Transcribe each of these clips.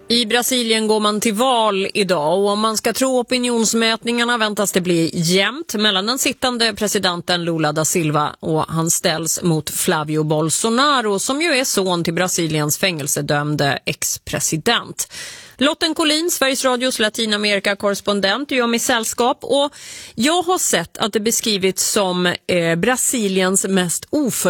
I Brasilien går man till val idag och om man ska tro opinionsmätningarna väntas det bli jämnt mellan den sittande presidenten Lula da Silva och han ställs mot Flavio Bolsonaro som ju är son till Brasiliens fängelsedömde ex-president. Lotten Collin, Sveriges Radios Latinamerika-korrespondent, gör mig sällskap och jag har sett att det beskrivits som Brasiliens mest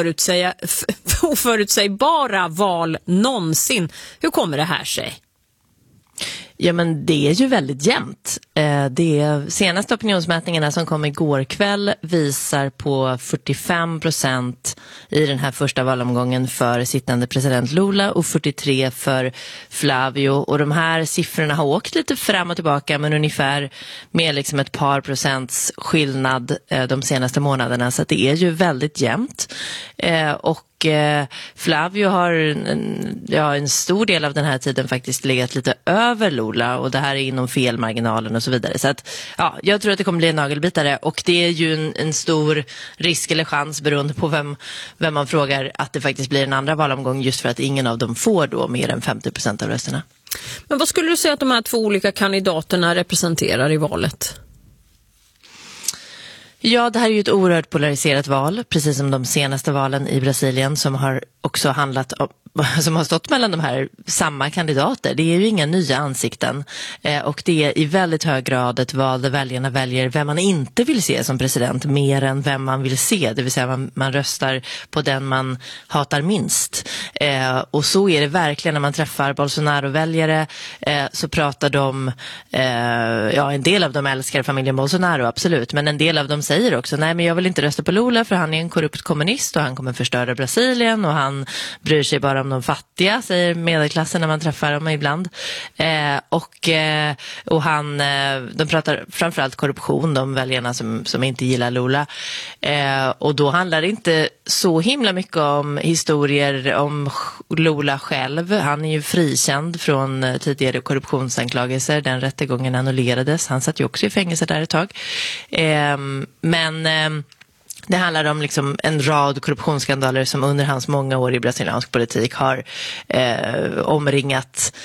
oförutsägbara val någonsin. Hur kommer det här sig? Ja, men det är ju väldigt jämnt. De senaste opinionsmätningarna som kom igår kväll visar på 45% i den här första valomgången för sittande president Lula och 43% för Flavio. Och de här siffrorna har åkt lite fram och tillbaka men ungefär med liksom ett par procents skillnad de senaste månaderna. Så att det är ju väldigt jämnt. Och Flavio har en stor del av den här tiden faktiskt legat lite över Lula och det här är inom felmarginalen och så vidare. Så att, ja, jag tror att det kommer bli en nagelbitare och det är ju en stor risk eller chans beroende på vem man frågar att det faktiskt blir en andra valomgång just för att ingen av dem får då mer än 50% av rösterna. Men vad skulle du säga att de här två olika kandidaterna representerar i valet? Ja, det här är ju ett oerhört polariserat val, precis som de senaste valen i Brasilien som har också handlat om, som har stått mellan de här samma kandidater. Det är ju inga nya ansikten och det är i väldigt hög grad ett val där väljarna väljer vem man inte vill se som president mer än vem man vill se. Det vill säga man röstar på den man hatar minst. Och så är det verkligen när man träffar Bolsonaro-väljare så pratar de, en del av dem älskar familjen Bolsonaro, absolut. Men en del av dem säger också, nej men jag vill inte rösta på Lula för han är en korrupt kommunist och han kommer förstöra Brasilien och han bryr sig bara om de fattiga, säger medelklassen när man träffar dem ibland. De pratar framförallt korruption, de väljarna som inte gillar Lula. Och då handlar det inte så himla mycket om historier om Lula själv. Han är ju frikänd från tidigare korruptionsanklagelser. Den rättegången annullerades. Han satt ju också i fängelse där ett tag. Men det handlar om liksom en rad korruptionsskandaler som under hans många år i brasiliansk politik har omringat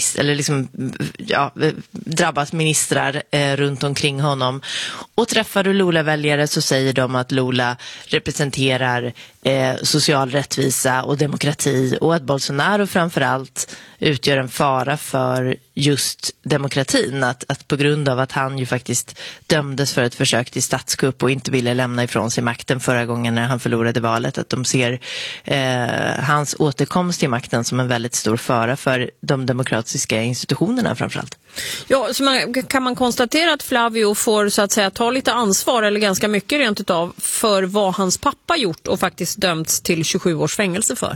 drabbat ministrar runt omkring honom. Och träffar du Lula-väljare så säger de att Lula representerar social rättvisa och demokrati och att Bolsonaro framförallt utgör en fara för just demokratin. Att på grund av att han ju faktiskt dömdes för ett försök till statskupp och inte ville lämna ifrån sig makten förra gången när han förlorade valet, att de ser hans återkomst till makten som en väldigt stor fara för de demokratiska institutionerna framförallt. Ja, så kan man konstatera att Flavio får så att säga ta lite ansvar eller ganska mycket rent utav för vad hans pappa gjort och faktiskt dömts till 27 års fängelse för?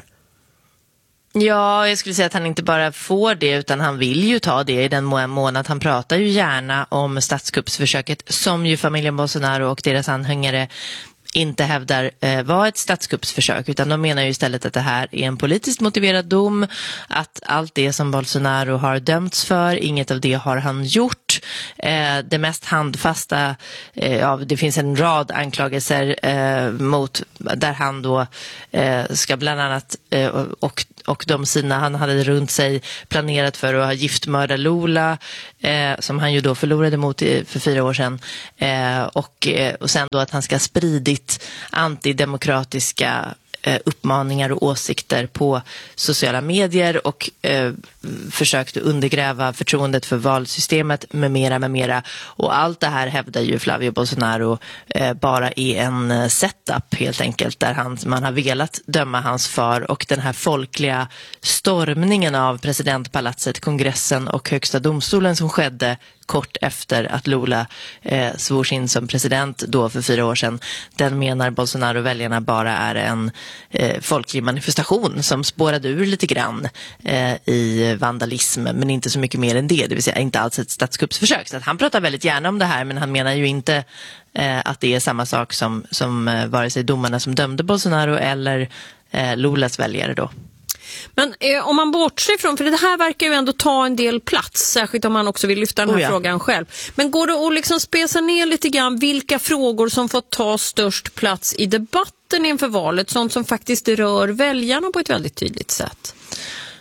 Ja, jag skulle säga att han inte bara får det utan han vill ju ta det i den månad. Han pratar ju gärna om statskuppsförsöket som ju familjen Bolsonaro och deras anhängare inte hävdar var ett statskuppsförsök utan de menar ju istället att det här är en politiskt motiverad dom, att allt det som Bolsonaro har dömts för, inget av det har han gjort. Det mest handfasta, det finns en rad anklagelser mot där han då ska bland annat och de sina han hade runt sig planerat för att ha giftmörda Lula som han ju då förlorade mot för 4 år sedan och sen då att han ska ha spridit antidemokratiska uppmaningar och åsikter på sociala medier och försökte undergräva förtroendet för valsystemet med mera. Och allt det här hävdar ju Flavio Bolsonaro bara är en setup helt enkelt där man har velat döma hans far och den här folkliga stormningen av presidentpalatset, kongressen och högsta domstolen som skedde kort efter att Lula svors in som president då för 4 år sedan. Den menar Bolsonaro-väljarna bara är en folklig manifestation som spårade ur lite grann i vandalism men inte så mycket mer än det. Det vill säga inte alls ett statskuppsförsök. Så att han pratar väldigt gärna om det här men han menar ju inte att det är samma sak som vare sig domarna som dömde Bolsonaro eller Lulas väljare då. Men om man bortser från, för det här verkar ju ändå ta en del plats, särskilt om man också vill lyfta den här frågan själv. Men går det att liksom spesa ner lite grann vilka frågor som får ta störst plats i debatten inför valet, sånt som faktiskt rör väljarna på ett väldigt tydligt sätt?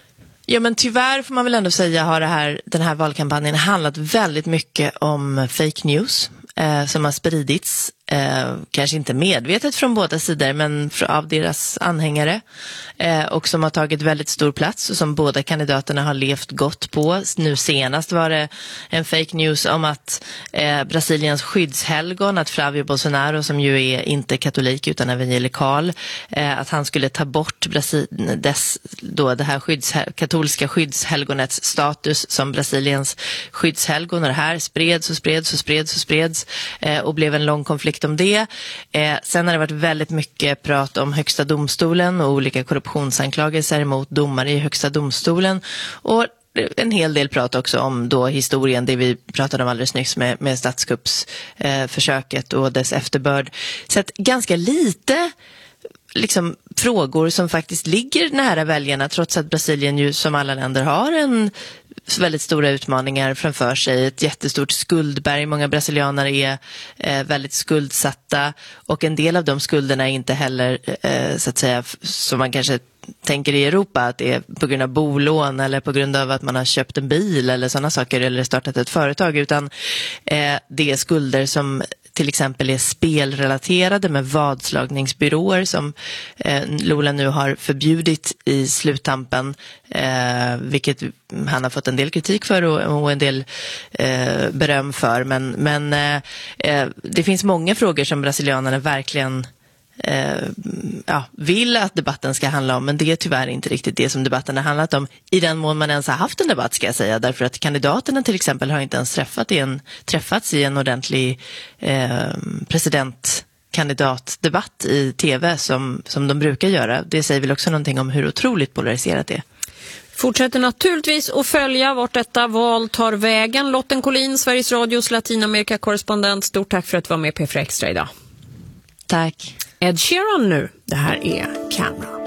Ja, men tyvärr får man väl ändå säga har den här valkampanjen handlat väldigt mycket om fake news som har spridits. Kanske inte medvetet från båda sidor, men av deras anhängare, och som har tagit väldigt stor plats och som båda kandidaterna har levt gott på. Nu senast var det en fake news om att Brasiliens skyddshelgon, att Flavio Bolsonaro, som ju är inte katolik utan evangelikal, att han skulle ta bort det här katolska skyddshelgonets status som Brasiliens skyddshelgon, och det här spreds och blev en lång konflikt om det. Sen har det varit väldigt mycket prat om högsta domstolen och olika korruptionsanklagelser mot domare i högsta domstolen, och en hel del prat också om då historien, det vi pratade om alldeles nyss med statskuppsförsöket och dess efterbörd. Så att ganska lite liksom frågor som faktiskt ligger nära väljarna, trots att Brasilien ju som alla länder har en väldigt stora utmaningar framför sig, ett jättestort skuldberg. Många brasilianer är väldigt skuldsatta, och en del av de skulderna är inte heller så att säga som man kanske tänker i Europa, att det är på grund av bolån eller på grund av att man har köpt en bil eller sådana saker eller startat ett företag, utan det är skulder som till exempel är spelrelaterade med vadslagningsbyråer som Lula nu har förbjudit i sluttampen, vilket han har fått en del kritik för och en del beröm för. Men det finns många frågor som brasilianerna verkligen vill att debatten ska handla om, men det är tyvärr inte riktigt det som debatten har handlat om, i den mån man ens har haft en debatt, ska jag säga, därför att kandidaterna till exempel har inte ens träffats i en ordentlig presidentkandidatdebatt i tv som de brukar göra. Det säger väl också någonting om hur otroligt polariserat det är. Fortsätter naturligtvis att följa vart detta val tar vägen. Lotten Collin, Sveriges Radios Latinamerika-korrespondent, stort tack för att du var med på P4 Extra idag. Tack. Ed Sheeran nu. Det här är Camera.